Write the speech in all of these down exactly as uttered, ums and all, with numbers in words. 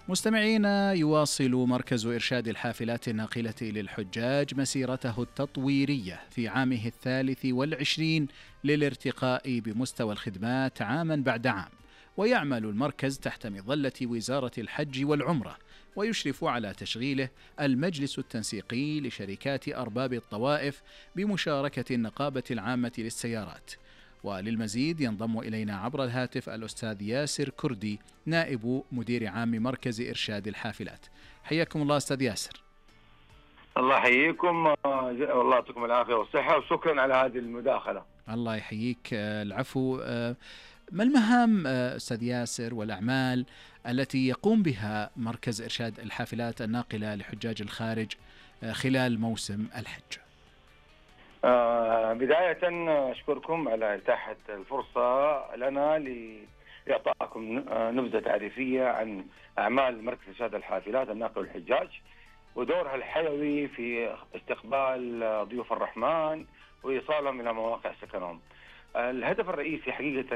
مستمعينا، يواصل مركز إرشاد الحافلات الناقلة للحجاج مسيرته التطويرية في عامه الثالث والعشرين للارتقاء بمستوى الخدمات عاما بعد عام، ويعمل المركز تحت مظلة وزارة الحج والعمرة، ويشرف على تشغيله المجلس التنسيقي لشركات أرباب الطوائف بمشاركة النقابة العامة للسيارات. وللمزيد ينضم إلينا عبر الهاتف الأستاذ ياسر كردي، نائب مدير عام مركز إرشاد الحافلات. حياكم الله أستاذ ياسر. الله يحييكم، والله يعطيكم العافية والصحة، وشكرا على هذه المداخلة. الله يحييك. العفو. ما المهام أستاذ ياسر والأعمال التي يقوم بها مركز إرشاد الحافلات الناقلة لحجاج الخارج خلال موسم الحج؟ آه بداية أشكركم على إتاحة الفرصة لنا لإعطائكم نبذة تعريفية عن أعمال مركز إرشاد الحافلات الناقلة للحجاج ودورها الحيوي في استقبال ضيوف الرحمن وإيصالهم إلى مواقع سكنهم. الهدف الرئيسي حقيقة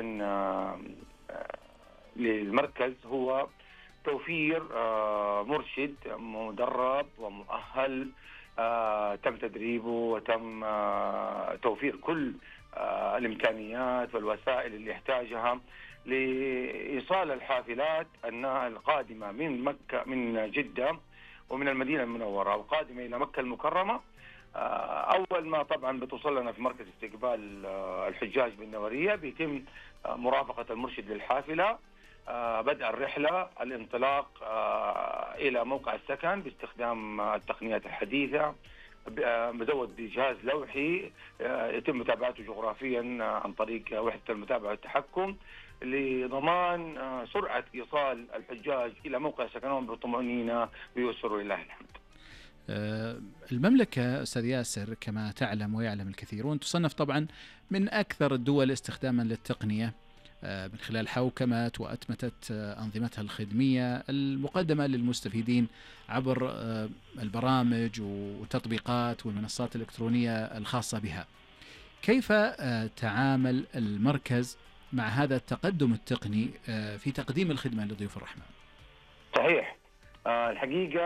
للمركز هو توفير مرشد مدرب ومؤهل آه، تم تدريبه وتم آه، توفير كل آه، الإمكانيات والوسائل اللي يحتاجها لإيصال الحافلات القادمة من مكة من جدة ومن المدينة المنورة وقادمة إلى مكة المكرمة. أول ما طبعا بتوصل لنا في مركز استقبال الحجاج بالنورية بيتم مرافقة المرشد للحافلة، بدء الرحلة، الانطلاق إلى موقع السكن باستخدام التقنيات الحديثة، مزود بجهاز لوحي يتم متابعته جغرافيا عن طريق وحدة المتابعة والتحكم لضمان سرعة إيصال الحجاج إلى موقع سكنهم بطمأنينة ويسر لله الحمد. المملكة أستاذ ياسر كما تعلم ويعلم الكثيرون تصنف طبعا من أكثر الدول استخداما للتقنية من خلال حوكمة وأتمتة أنظمتها الخدمية المقدمة للمستفيدين عبر البرامج والتطبيقات والمنصات الإلكترونية الخاصة بها. كيف تعامل المركز مع هذا التقدم التقني في تقديم الخدمة لضيوف الرحمن؟ صحيح. الحقيقة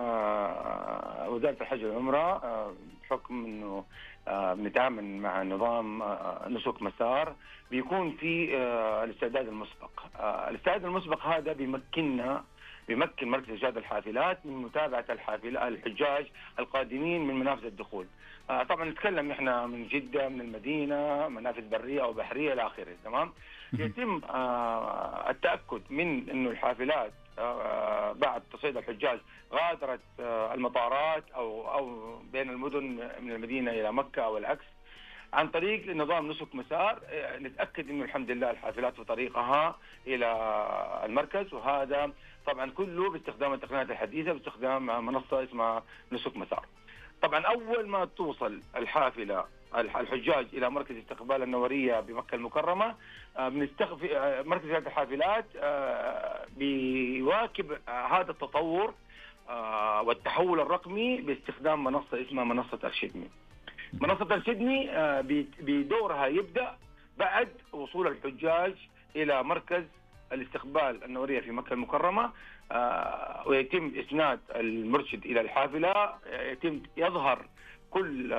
وزارة الحج والعمرة بحكم أنه بنتعامل مع نظام نسك مسار بيكون في الاستعداد المسبق. الاستعداد المسبق هذا بيمكننا بيمكن مركز إرشاد الحافلات من متابعة الحافلة الحجاج القادمين من منافذ الدخول. طبعا نتكلم احنا من جدة، من المدينة، منافذ برية أو بحرية إلى آخره. تمام. يتم التأكد من أنه الحافلات بعد تصعيد الحجاج غادرت المطارات أو أو بين المدن من المدينة إلى مكة أو العكس عن طريق نظام نسك مسار. نتأكد إنه الحمد لله الحافلات في طريقها إلى المركز، وهذا طبعا كله باستخدام التقنيات الحديثة باستخدام منصة اسمها نسك مسار. طبعا أول ما توصل الحافلة الحجاج إلى مركز استقبال النورية بمكة المكرمة بنستخف مركز هذه الحافلات بيواكب هذا التطور والتحول الرقمي باستخدام منصة اسمها منصة أرشدني. منصة أرشدني بدورها يبدأ بعد وصول الحجاج إلى مركز الاستقبال النورية في مكة المكرمة، ويتم إسناد المرشد إلى الحافلة، يتم يظهر كل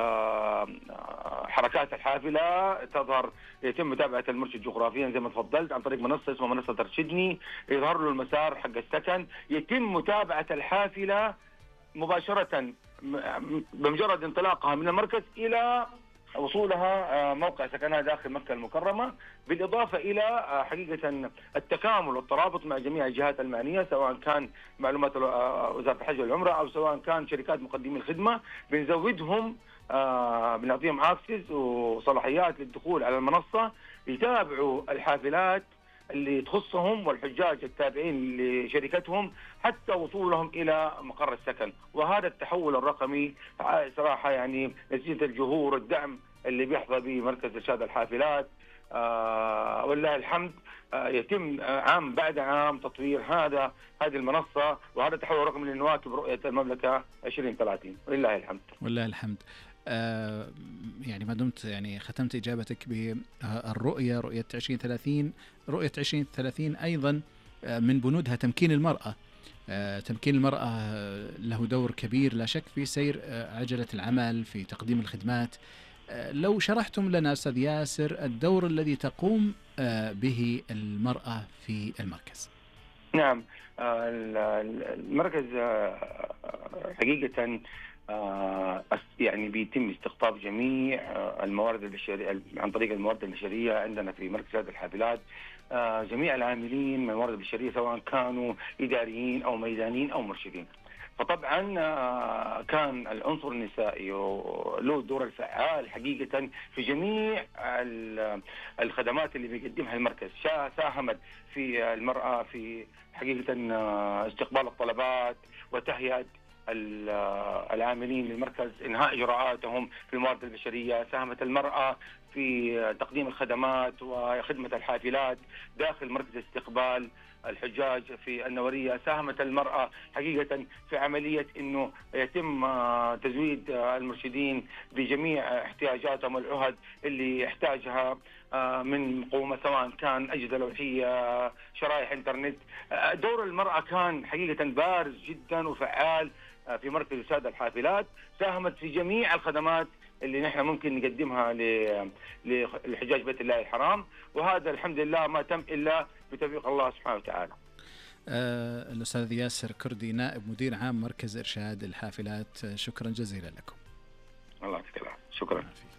حركات الحافلة تظهر، يتم متابعة المرشد جغرافيا زي ما تفضلت عن طريق منصة اسمها منصة أرشدني، يظهر له المسار حق السكن، يتم متابعة الحافلة مباشرة بمجرد انطلاقها من المركز إلى وصولها موقع سكنها داخل مكة المكرمة، بالإضافة إلى حقيقة التكامل والترابط مع جميع الجهات المعنية سواء كان معلومات وزارة الحج والعمرة أو سواء كان شركات مقدمي الخدمة. بنزودهم بنعطيهم اكسس وصلاحيات للدخول على المنصة يتابعوا الحافلات اللي تخصهم والحجاج التابعين لشركتهم حتى وصولهم إلى مقر السكن. وهذا التحول الرقمي صراحة يعني نتيجة الجهور والدعم اللي بيحظى به مركز إرشاد الحافلات آه والله الحمد آه يتم آه عام بعد عام تطوير هذا هذه المنصة، وهذا التحول الرقمي لنواكب رؤية المملكة عشرين ثلاثين ولله الحمد. والله الحمد. آه يعني ما دمت يعني ختمت إجابتك بالرؤية رؤية عشرين ثلاثين، رؤية عشرين ثلاثين أيضا آه من بنودها تمكين المرأة تمكين المرأة له دور كبير لا شك في سير عجلة العمل، في تقديم الخدمات. لو شرحتم لنا أستاذ ياسر الدور الذي تقوم به المرأة في المركز. نعم، المركز حقيقة يعني بيتم استقطاب جميع الموارد البشرية عن طريق الموارد البشرية عندنا في مركز هذه الحافلات، جميع العاملين من الموارد البشرية سواء كانوا إداريين أو ميدانيين أو مرشدين. فطبعا كان العنصر النسائي له دور الفعال حقيقة في جميع الخدمات اللي بيقدمها المركز. ساهمت في المرأة في حقيقة استقبال الطلبات وتهيئة العاملين للمركز، إنهاء إجراءاتهم في الموارد البشرية. ساهمت المرأة في تقديم الخدمات وخدمة الحافلات داخل مركز استقبال الحجاج في النورية. ساهمت المرأة حقيقة في عملية أنه يتم تزويد المرشدين بجميع احتياجاتهم والعهد اللي يحتاجها من مقومة، سواء كان أجهزة لوحية، شرائح إنترنت. دور المرأة كان حقيقة بارز جدا وفعال في مركز السادة الحافلات. ساهمت في جميع الخدمات اللي نحن ممكن نقدمها لحجاج بيت الله الحرام، وهذا الحمد لله ما تم إلا بتوفيق الله سبحانه وتعالى. أه الأستاذ ياسر كردي، نائب مدير عام مركز إرشاد الحافلات، شكرا جزيلا لكم. الله يعطيك العافية. شكرا.